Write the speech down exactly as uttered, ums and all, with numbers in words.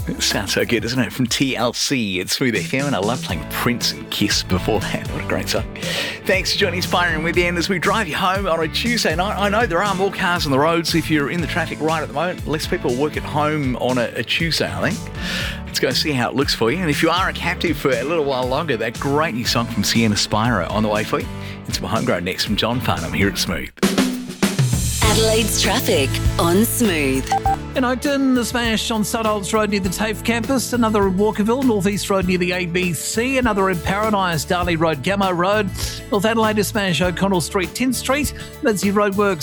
It sounds so good, doesn't it? From T L C, it's Smooth F M, and I love playing Prince and Kiss before that. What a great song. Thanks for joining Inspiring with you, and as we drive you home on a Tuesday night, I know there are more cars on the roads if you're in the traffic right at the moment. Less people work at home on a, a Tuesday, I think. Let's go see how it looks for you. And if you are a captive for a little while longer, that great new song from Sienna Spiro on the way for you. It's my Homegrown next from John Farnham here at Smooth. Adelaide's traffic on Smooth. In Oakton, the smash on Sutholds Road near the TAFE campus, another in Walkerville, North East Road near the A B C, another in Paradise, Darley Road, Gamo Road, North Adelaide, a smash O'Connell Street, tenth Street, Lindsay Roadworks,